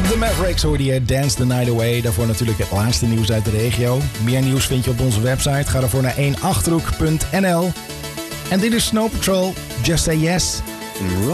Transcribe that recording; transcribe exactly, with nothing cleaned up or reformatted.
The Mavericks hoorde je Dance the Night Away. Daarvoor natuurlijk het laatste nieuws uit de regio. Meer nieuws vind je op onze website. Ga daarvoor naar één achterhoek punt n l. En dit is Snow Patrol, Just Say Yes.